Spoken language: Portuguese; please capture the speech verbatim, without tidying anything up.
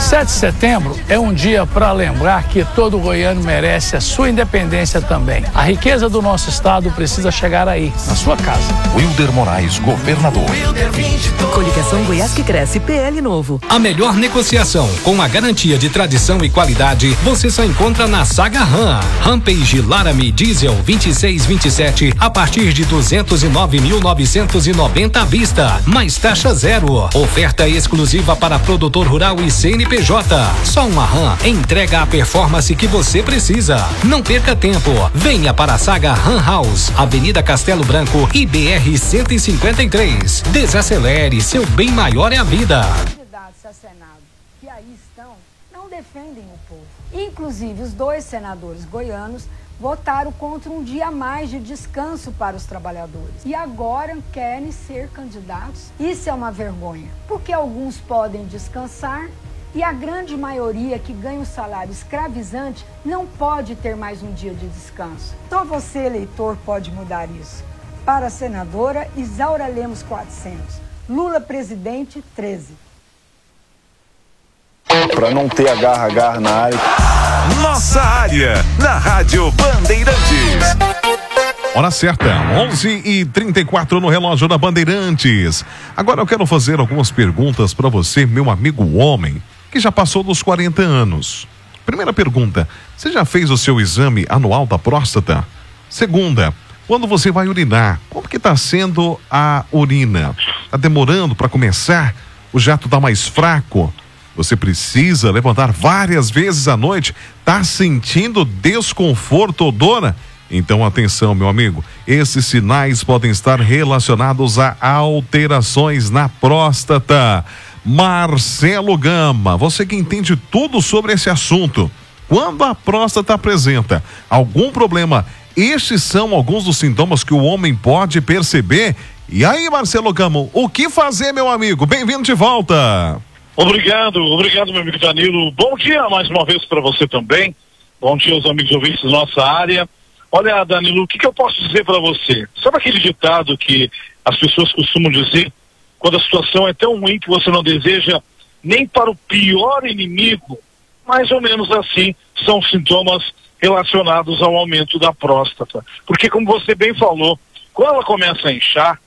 sete de setembro é um dia para lembrar que todo goiano merece a sua independência também. A riqueza do nosso estado precisa chegar aí, na sua casa. Wilder Moraes, governador. Coligação Goiás que Cresce, P L Novo. A melhor negociação, com a garantia de tradição e qualidade, você só encontra na Saga Ram. Rampage Laramie Diesel vinte e seis vinte e sete a partir de duzentos e nove mil novecentos e noventa à vista, mais taxa zero. Oferta exclusiva para produtor rural e C N P J. Só uma Ram entrega a performance que você precisa. Não perca tempo. Venha para a Saga Ram House, Avenida Castelo Branco e B R cento e cinquenta e três. Desacelere, seu bem maior é a vida. Os candidatos a Senado que aí estão não defendem o povo. Inclusive, os dois senadores goianos votaram contra um dia a mais de descanso para os trabalhadores. E agora querem ser candidatos. Isso é uma vergonha, porque alguns podem descansar e a grande maioria que ganha um salário escravizante não pode ter mais um dia de descanso. Só você, eleitor, pode mudar isso. Para a senadora Isaura Lemos quatrocentos, Lula presidente treze. Para não ter agarra-agarra na área. Nossa área, na Rádio Bandeirantes. Hora certa, onze e trinta e quatro no relógio da Bandeirantes. Agora eu quero fazer algumas perguntas para você, meu amigo homem, que já passou dos quarenta anos. Primeira pergunta, você já fez o seu exame anual da próstata? Segunda, quando você vai urinar, como que está sendo a urina? Está demorando para começar? O jato está mais fraco? Você precisa levantar várias vezes à noite? Tá sentindo desconforto ou dor? Então atenção, meu amigo, esses sinais podem estar relacionados a alterações na próstata. Marcelo Gama, você que entende tudo sobre esse assunto. Quando a próstata apresenta algum problema, estes são alguns dos sintomas que o homem pode perceber. E aí, Marcelo Gama, o que fazer, meu amigo? Bem-vindo de volta. Obrigado, obrigado, meu amigo Danilo. Bom dia mais uma vez para você também. Bom dia aos amigos ouvintes da nossa área. Olha, Danilo, o que, que eu posso dizer para você? Sabe aquele ditado que as pessoas costumam dizer quando a situação é tão ruim que você não deseja nem para o pior inimigo? Mais ou menos assim são sintomas relacionados ao aumento da próstata. Porque, como você bem falou, quando ela começa a inchar,